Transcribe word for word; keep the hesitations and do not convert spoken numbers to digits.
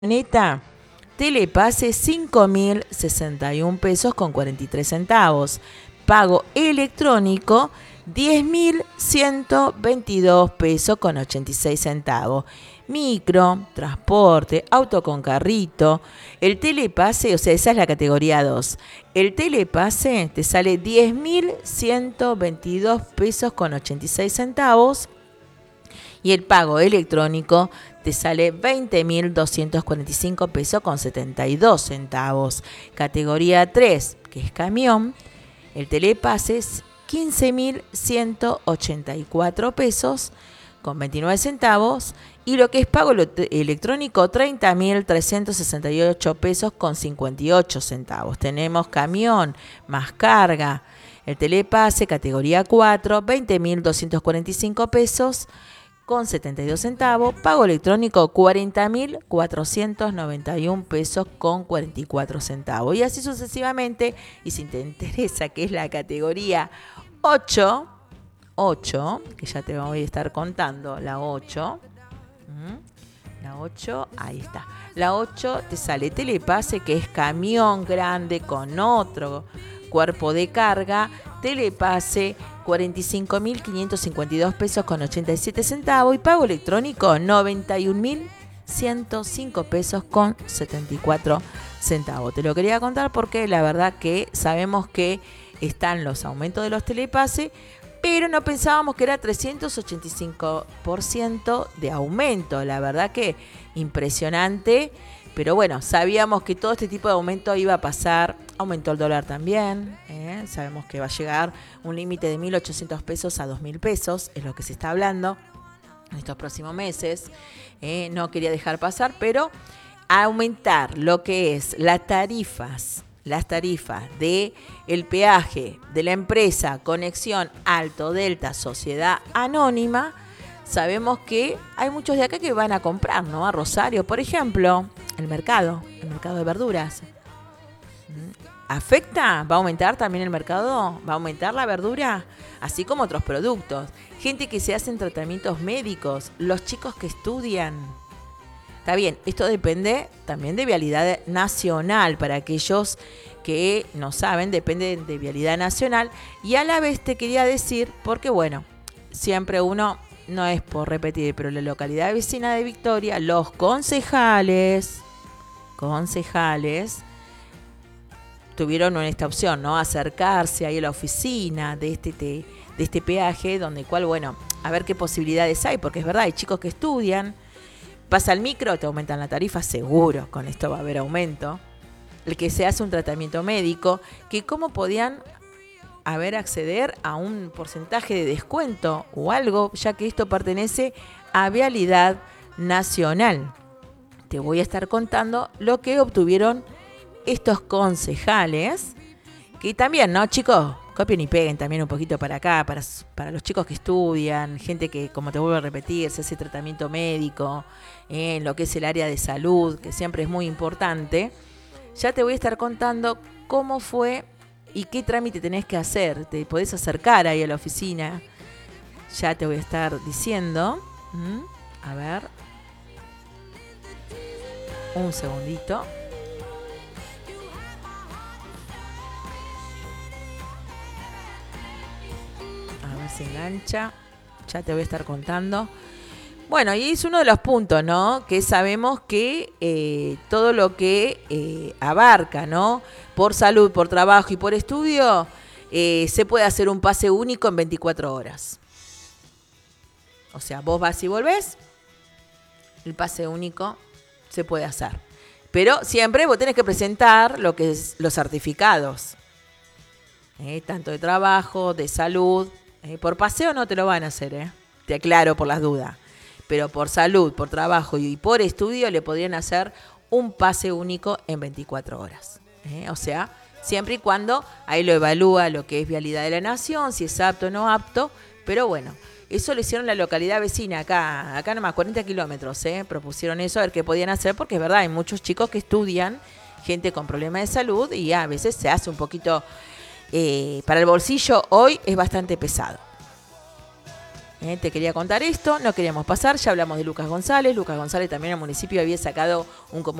Neta, Telepase cinco mil sesenta y un pesos con cuarenta y tres centavos. Pago electrónico diez mil ciento veintidós pesos con ochenta y seis centavos. Micro, transporte, auto con carrito. El Telepase, o sea, esa es la categoría dos. El Telepase te sale diez mil ciento veintidós pesos con ochenta y seis centavos. Y el pago electrónico te sale veinte mil doscientos cuarenta y cinco pesos con setenta y dos centavos. Categoría tres, que es camión, el Telepase es quince mil ciento ochenta y cuatro pesos con veintinueve centavos. Y lo que es pago electrónico, treinta mil trescientos sesenta y ocho pesos con cincuenta y ocho centavos. Tenemos camión más carga. El Telepase, categoría cuatro, veinte mil doscientos cuarenta y cinco pesos con setenta y dos centavos, pago electrónico cuarenta mil cuatrocientos noventa y un pesos con cuarenta y cuatro centavos. Y así sucesivamente, y si te interesa que es la categoría ocho, ocho, que ya te voy a estar contando, la ocho, la ocho, ahí está. La ocho te sale Telepase, que es camión grande con otro cuerpo de carga, Telepase cuarenta y cinco mil quinientos cincuenta y dos pesos con ochenta y siete centavos y pago electrónico noventa y un mil ciento cinco pesos con setenta y cuatro centavos. Te lo quería contar porque la verdad que sabemos que están los aumentos de los Telepase, pero no pensábamos que era trescientos ochenta y cinco por ciento de aumento. La verdad que impresionante. Pero bueno, sabíamos que todo este tipo de aumento iba a pasar. Aumentó el dólar también. ¿eh? Sabemos que va a llegar un límite de mil ochocientos pesos a dos mil pesos. Es lo que se está hablando en estos próximos meses. ¿eh? No quería dejar pasar, pero aumentar lo que es las tarifas, las tarifas de el peaje de la empresa Conexión Alto Delta Sociedad Anónima. Sabemos que hay muchos de acá que van a comprar, ¿no? A Rosario, por ejemplo, el mercado, el mercado de verduras. ¿Afecta? ¿Va a aumentar también el mercado? ¿Va a aumentar la verdura? Así como otros productos. Gente que se hacen tratamientos médicos, los chicos que estudian. Está bien, esto depende también de Vialidad Nacional. Para aquellos que no saben, depende de Vialidad Nacional. Y a la vez te quería decir, porque bueno, siempre uno... No es por repetir, pero en la localidad vecina de Victoria, los concejales, concejales, tuvieron esta opción, ¿no? Acercarse ahí a la oficina de este, de este peaje, donde cual, bueno, a ver qué posibilidades hay, porque es verdad, hay chicos que estudian, pasa el micro, te aumentan la tarifa, seguro, con esto va a haber aumento. El que se hace un tratamiento médico, que cómo podían a ver acceder a un porcentaje de descuento o algo, ya que esto pertenece a Vialidad Nacional. Te voy a estar contando lo que obtuvieron estos concejales, que también, ¿no, chicos? Copien y peguen también un poquito para acá, para, para los chicos que estudian, gente que, como te vuelvo a repetir, se hace tratamiento médico, eh, en lo que es el área de salud, que siempre es muy importante. Ya te voy a estar contando cómo fue y qué trámite tenés que hacer. Te podés acercar ahí a la oficina. Ya te voy a estar diciendo. ¿Mm? A ver. Un segundito. A ver si engancha. Ya te voy a estar contando. Bueno, y es uno de los puntos, ¿no? Que sabemos que eh, todo lo que eh, abarca, ¿no? Por salud, por trabajo y por estudio, eh, se puede hacer un pase único en veinticuatro horas. O sea, vos vas y volvés, el pase único se puede hacer. Pero siempre vos tenés que presentar lo que es los certificados. Eh, tanto de trabajo, de salud. Eh, por paseo no te lo van a hacer, ¿eh? Te aclaro por las dudas. Pero por salud, por trabajo y por estudio le podrían hacer un pase único en veinticuatro horas. ¿eh? O sea, siempre y cuando ahí lo evalúa lo que es Vialidad de la Nación, si es apto o no apto. Pero bueno, eso lo hicieron la localidad vecina, acá, acá nomás, cuarenta kilómetros. ¿eh? Propusieron eso, a ver qué podían hacer, porque es verdad, hay muchos chicos que estudian, gente con problemas de salud, y a veces se hace un poquito, eh, para el bolsillo hoy es bastante pesado. Eh, te quería contar esto, no queríamos pasar, ya hablamos de Lucas González. Lucas González también al municipio había sacado un